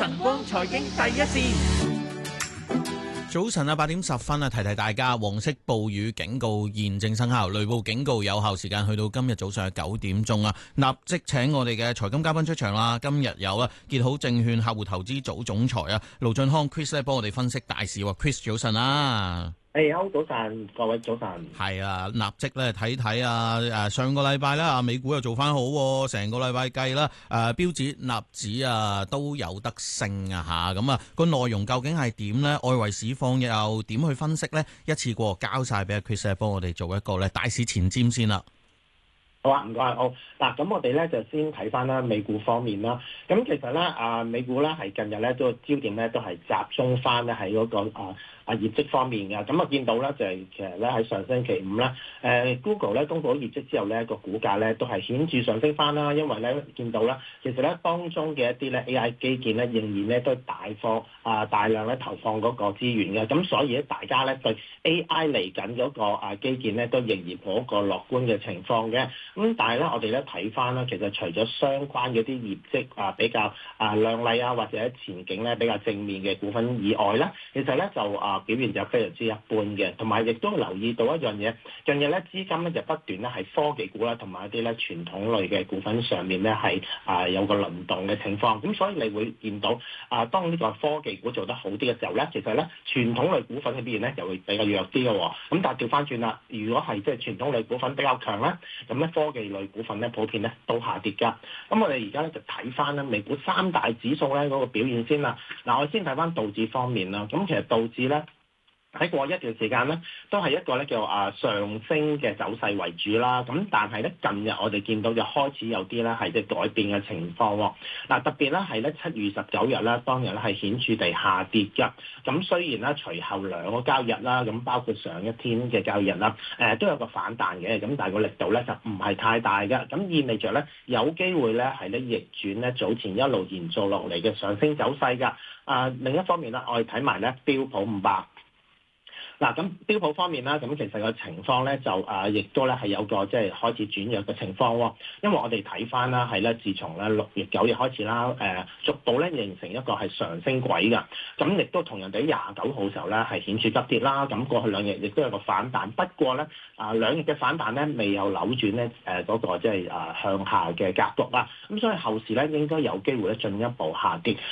晨光財經第一線。 早晨啊，8:10提提大家，黃色暴雨警告現正生效，雷暴警告有效時間去到今日早上嘅9點鐘啊！立即請我哋嘅財金嘉賓出場啦。今日有結好證券客戶投資組總裁盧駿匡 Chris 咧，幫我哋分析大市喎。Chris 早晨啊！ 好，早晨，各位早晨。 係啊，立即咧睇睇上個禮拜咧美股又做翻好，成個禮拜計啦，標指、納指都有得升啊嚇。咁個內容究竟係點呢？外圍市況又點去分析呢？一次過交晒俾阿 Chris 幫我哋做一個咧大市前瞻先啦。 好啊，唔該。好嗱，咁我哋咧就先睇翻啦美股方面啦。咁其實咧美股咧係近日咧都焦點咧都係集中翻咧喺嗰個業績方面嘅。咁見到咧就係其實咧喺上星期五咧Google 咧公佈咗業績之後咧個股價咧都係顯著上升翻啦。因為咧見到咧其實咧當中嘅一啲咧 AI 基建咧仍然咧都大量咧投放嗰個資源嘅。咁所以咧大家咧對 AI 嚟緊嗰個基建咧都仍然有一個樂觀嘅情況嘅。咁但係咧，我哋咧睇翻啦，其實除咗相關嗰啲業績比較亮麗或者前景咧比較正面嘅股份以外咧，其實咧就表現就非常之一般嘅，同埋亦都留意到一樣嘢，近日咧資金咧就不斷咧喺科技股啦，同埋一啲咧傳統類嘅股份上面咧係有個輪動嘅情況。咁所以你會見到當呢個科技股做得好啲嘅時候咧，其實咧傳統類股份嘅表現咧就會比較弱啲嘅。咁但係調翻轉啦，如果係即係傳統類股份比較強咧，咁咧科技類股份咧普遍咧都下跌㗎。咁我哋而家咧就睇翻咧美股三大指數咧嗰個表現先啦。嗱，我先睇翻道指方面啦。咁其實道指咧喺過一段時間咧，都係一個咧叫上升嘅走勢為主啦。咁但係咧近日我哋見到就開始有啲咧係即係改變嘅情況。嗱，特別咧係咧7月19日啦，當日咧係顯著地下跌㗎。咁雖然咧隨後兩個交易日啦，咁包括上一天嘅交易日啦，都有個反彈嘅。咁但係個力度咧就唔係太大㗎。咁意味着咧有機會咧係咧逆轉咧早前一路延續落嚟嘅上升走勢㗎。另一方面啦，我哋睇埋咧標普500。嗱，咁標普方面啦，咁其實個情況咧就亦都咧係有個即係開始轉弱嘅情況喎。因為我哋睇翻啦，係咧自從咧6月9日開始啦，逐步咧形成一個係上升軌㗎。咁亦都同人哋29號時候咧係顯著急跌啦。咁過去兩日亦都有個反彈，不過咧兩日嘅反彈咧未有扭轉咧嗰個即係向下嘅格局啦。咁所以後市咧應該有機會咧進一步下跌。